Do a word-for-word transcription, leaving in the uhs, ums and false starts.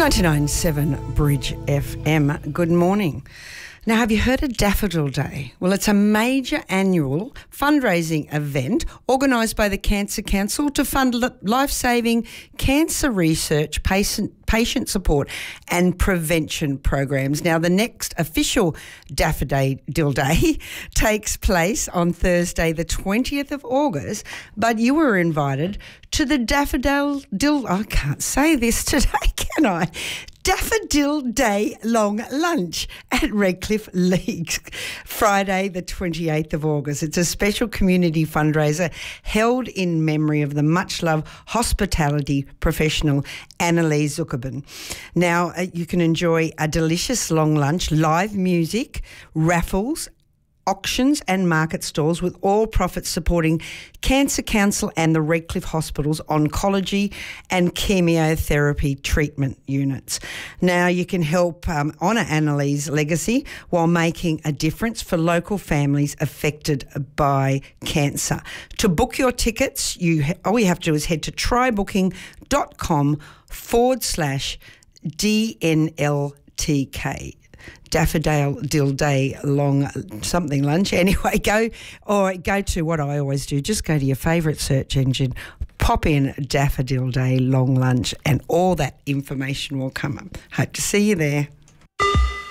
ninety-nine point seven Bridge F M. Good morning. Now, have you heard of Daffodil Day? Well, it's a major annual fundraising event organised by the Cancer Council to fund life-saving cancer research, patient, patient support and prevention programs. Now, the next official Daffodil Day takes place on Thursday, the twentieth of August, but you were invited to the Daffodil... Dil, I can't say this today, can I? Daffodil Day long lunch at Redcliffe Leagues, Friday the twenty-eighth of August. It's a special community fundraiser held in memory of the much-loved hospitality professional Annalise Zuckerman. Now, uh, you can enjoy a delicious long lunch, live music, raffles, auctions and market stalls, with all profits supporting Cancer Council and the Redcliffe Hospital's oncology and chemotherapy treatment units. Now, you can help um, honour Annalise's legacy while making a difference for local families affected by cancer. To book your tickets, you all you have to do is head to trybooking.com forward slash DNLTK. Daffodil Day long something lunch. Anyway, go or go to what I always do. Just go to your favourite search engine, pop in Daffodil Day long lunch, and all that information will come up. Hope to see you there.